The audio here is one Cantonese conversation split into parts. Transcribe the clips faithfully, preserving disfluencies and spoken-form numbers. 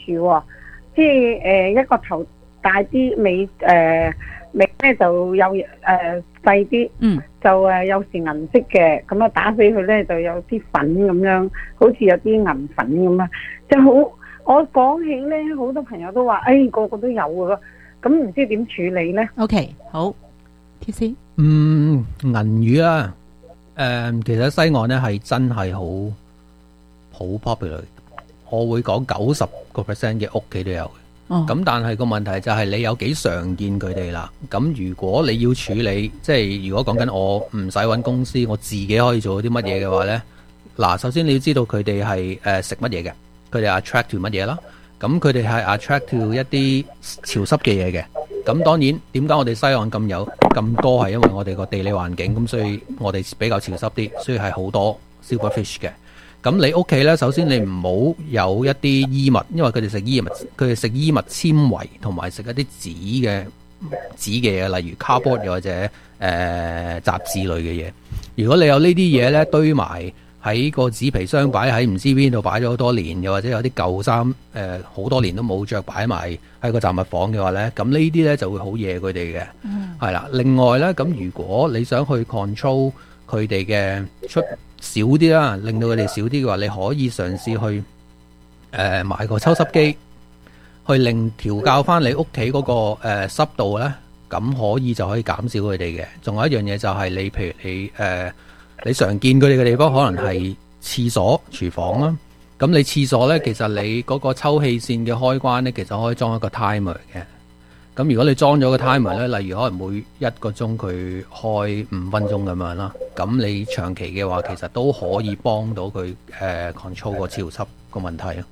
住喎，即係誒一個頭大啲，尾誒尾咧就有誒細啲， 嗯， 就誒有時銀色嘅，咁啊打死佢咧就有啲粉咁樣，好似有啲銀粉咁啊，即係好。我講起咧，好多朋友都話，誒個個都有㗎，咁唔知點處理咧 ？OK， 好，貼士。 嗯，銀魚啦，誒，其實西岸咧係真係好好 popular，我會講九十個 percent 嘅屋企都有嘅。 哦， 咁但係個問題就係你有幾常見佢哋啦。咁如果你要處理，即係如果講緊我唔使揾公司，我自己可以做啲乜嘢嘅話呢？嗱，首先你要知道佢哋係誒食乜嘢嘅，佢哋 attract to 乜嘢啦。咁佢哋係 attract to 一啲潮濕嘅嘢嘅。咁當然點解我哋西岸咁有咁多係因為我哋個地理環境，咁所以我哋比較潮濕啲，所以係好多 silver fish 嘅。咁你屋企呢，首先你唔好有一啲衣物，因為佢哋食衣物，佢哋食衣物纖維同埋食一啲紙嘅紙嘅嘢，例如 cardboard 又或者誒、呃、雜誌類嘅嘢。如果你有呢啲嘢呢，堆埋喺個紙皮箱擺喺唔知邊度擺咗好多年，又或者有啲舊衫誒好多年都冇着擺埋喺個雜物房嘅話呢，咁呢啲呢就會好惹佢哋嘅。嗯，係啦。另外呢，咁如果你想去 control 佢哋嘅出少啲啦，令到佢哋少啲嘅話，你可以嘗試去誒、呃、買個抽濕機，去令調校翻你屋企嗰個誒、呃、濕度呢，咁可以就可以減少佢哋嘅。仲有一樣嘢就係你，譬如你誒、呃、你常見佢哋嘅地方，可能係廁所、廚房啦。咁你廁所呢，其實你嗰個抽氣扇嘅開關呢，其實可以裝一個 timer 嘅。咁如果你裝咗個 timer 咧，例如可能每一個鐘佢開五分鐘咁樣啦，咁你長期嘅話，其實都可以幫到佢誒、呃、control 個潮濕個問題咯。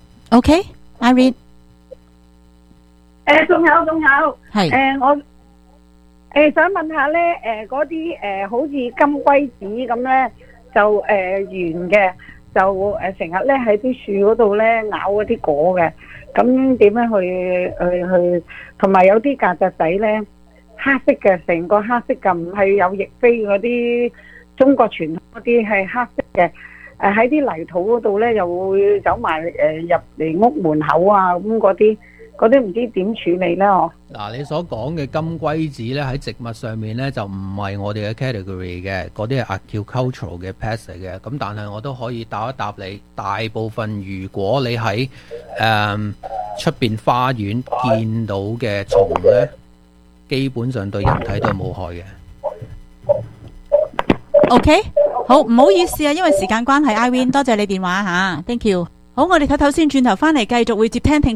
OK，Irene， 誒，仲有仲有， 係誒我誒想問下咧，誒嗰啲誒好似金龜子咁咧，就誒圓嘅，就誒成日咧喺啲樹嗰度咧咬嗰啲果嘅。咁點樣去去去？同埋有啲曱甴仔咧，黑色嘅，成個黑色嘅，唔係有翼飛嗰啲中國傳統嗰啲係黑色嘅。誒喺啲泥土嗰度咧，又會走埋誒入嚟屋門口啊，咁嗰啲嗰啲唔知點處理咧？哦， 嗱，你所講嘅金龜子咧喺植物上面咧就唔係我哋嘅 category 嘅，嗰啲係 agricultural 嘅 pest 嚟嘅。咁但係我都可以答一答你，大部分如果你喺誒出邊花園見到嘅蟲咧，基本上對人體都係冇害嘅。 OK， 好，唔好意思啊，因為時間關係 ，Irene， 多謝你電話吓 ，thank you。好，我哋唞唞先，轉頭翻嚟繼續會接聽聽眾。